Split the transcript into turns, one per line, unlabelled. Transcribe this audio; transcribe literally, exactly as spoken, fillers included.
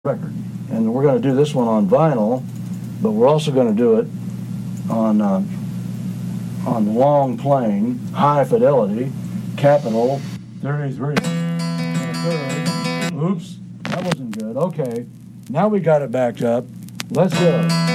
record. And we're going to do this one on vinyl, but we're also going to do it on uh, on long playing, high fidelity, Capitol thirty-three. Oops, that wasn't good. Okay, now we got it backed up. Let's go.